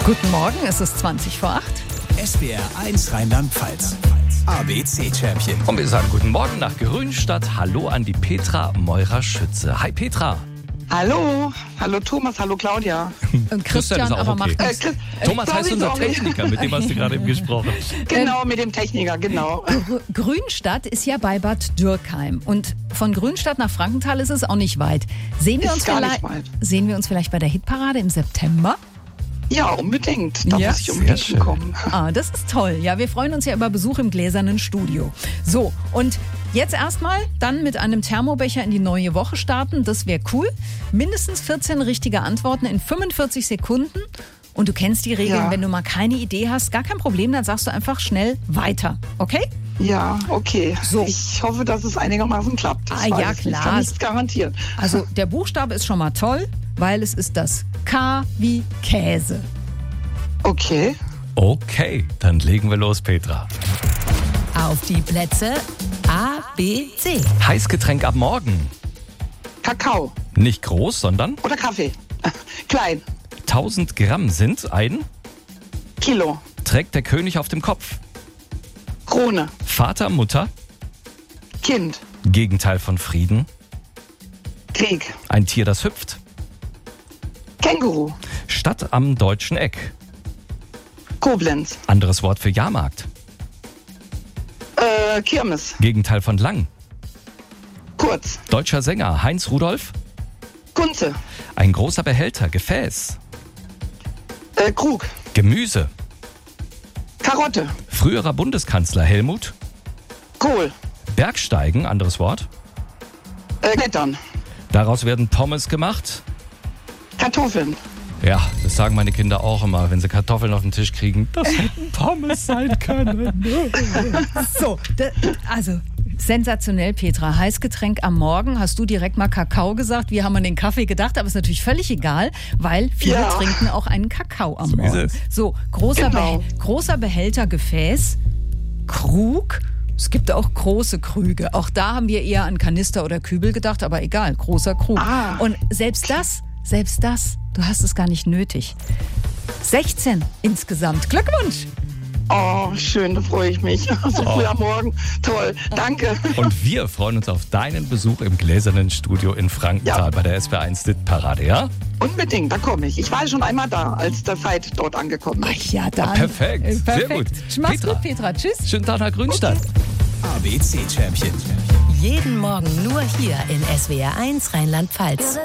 Guten Morgen, es ist 20 vor 8. SWR 1 Rheinland-Pfalz. ABC-Champion. Und wir sagen guten Morgen nach Grünstadt. Hallo an die Petra Meurer-Schütze. Hi Petra. Hallo Thomas, hallo Claudia. Christian ist auch aber okay. macht das. Thomas heißt unser sorry. Techniker, mit dem hast du gerade eben gesprochen. Genau, mit dem Techniker, genau. Grünstadt ist ja bei Bad Dürkheim. Und von Grünstadt nach Frankenthal ist es auch nicht weit. Sehen wir uns vielleicht bei der Hitparade im September? Ja, unbedingt. Da Ja, muss ich unbedingt schön. hinkommen. Ah, das ist toll. Ja, wir freuen uns ja über Besuch im gläsernen Studio. So, und jetzt erstmal dann mit einem Thermobecher in die neue Woche starten. Das wäre cool. Mindestens 14 richtige Antworten in 45 Sekunden. Und du kennst die Regeln, Ja. wenn du mal keine Idee hast, gar kein Problem, dann sagst du einfach schnell weiter. Okay? Ja, okay. So. Ich hoffe, dass es einigermaßen klappt. Das Ah, ja, weiß ich. klar. Ich kann nichts garantieren. Also der Buchstabe ist schon mal toll, weil es ist das K wie Käse. Okay. Okay, dann legen wir los, Petra. Auf die Plätze A, B, C. Heißgetränk ab morgen. Kakao Nicht groß, sondern oder Kaffee. Klein. 1000 Gramm sind ein. Kilo. Trägt der König auf dem Kopf. Krone. Vater, Mutter. Kind. Gegenteil von Frieden. Krieg. Ein Tier, das hüpft. Känguru. Stadt am deutschen Eck. Koblenz. Anderes Wort für Jahrmarkt. Kirmes. Gegenteil von lang. Kurz. Deutscher Sänger Heinz Rudolf. Kunze. Ein großer Behälter, Gefäß. Krug. Gemüse. Karotte. Früherer Bundeskanzler Helmut. Kohl. Bergsteigen, anderes Wort. Klettern. Daraus werden Pommes gemacht. Kartoffeln. Ja, das sagen meine Kinder auch immer, wenn sie Kartoffeln auf den Tisch kriegen. Das hätten Pommes sein können. So, also sensationell, Petra. Heißgetränk am Morgen. Hast du direkt mal Kakao gesagt? Wir haben an den Kaffee gedacht, aber ist natürlich völlig egal, weil viele Ja. trinken auch einen Kakao am So ist Morgen. es. So, großer, Genau. großer Behälter, Gefäß, Krug. Es gibt auch große Krüge. Auch da haben wir eher an Kanister oder Kübel gedacht, aber egal, großer Krug. Ah. Und selbst das, du hast es gar nicht nötig. 16 insgesamt. Glückwunsch! Oh, schön, da freue ich mich. So früh am Morgen. Toll. Danke. Und wir freuen uns auf deinen Besuch im gläsernen Studio in Frankenthal Ja. bei der SWR1 Hitparade, ja? Unbedingt, da komme ich. Ich war schon einmal da, als der Veit dort angekommen ist. Ach ja, dann. Perfekt. Sehr Perfekt. gut. Mach's Petra. gut, Petra. Tschüss. Schönen Tag nach Grünstadt. ABC-Champion. Jeden Morgen nur hier in SWR 1 Rheinland-Pfalz.